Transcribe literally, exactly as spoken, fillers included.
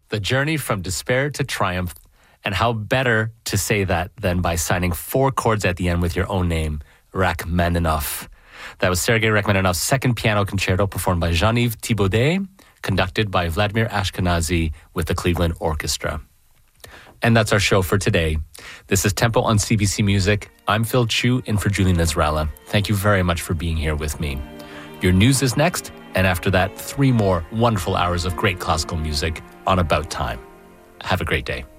The journey from despair to triumph. And how better to say that than by signing four chords at the end with your own name, Rachmaninoff. That was Sergei Rachmaninoff's second piano concerto performed by Jean-Yves Thibaudet, conducted by Vladimir Ashkenazy with the Cleveland Orchestra. And that's our show for today. This is Tempo on C B C Music. I'm Phil Chu, in for Julie Nasrallah. Thank you very much for being here with me. Your news is next, and after that, three more wonderful hours of great classical music on About Time. Have a great day.